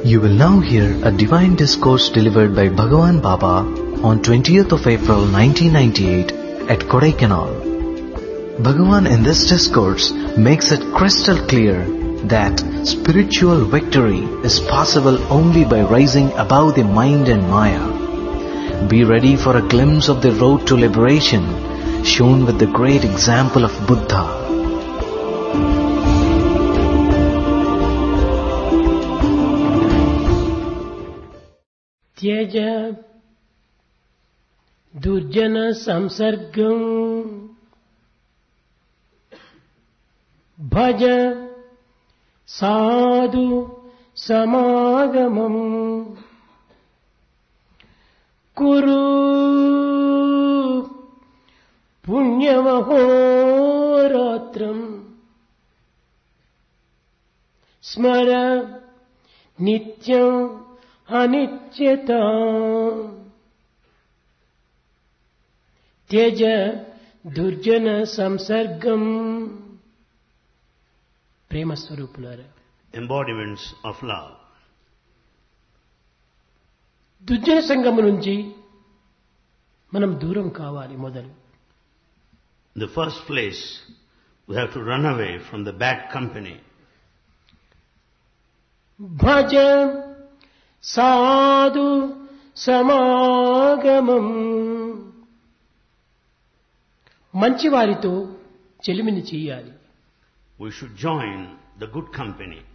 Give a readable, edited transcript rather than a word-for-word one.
You will now hear a divine discourse delivered by Bhagavan Baba on 20th of April 1998 at Kodaikanal. Bhagavan in this discourse makes it crystal clear that spiritual victory is possible only by rising above the mind and maya. Be ready for a glimpse of the road to liberation shown with the great example of Buddha. త్యజ దుర్జన సంసర్గం భజ సాధు సమాగమం కురు పుణ్యమహోరాత్రం స్మర నిత్యం అనిత్యత త్యజ దుర్జన సంసర్గం. ప్రేమ స్వరూపులారా, embodiments of love. దుర్జన సంగము నుంచి మనం దూరం కావాలి. మొదలు In the first place, we have to run away from the bad company. భజ సాధు సమాగమం. మంచివారితో చెలిమిని చేయాలి. We should join the good company.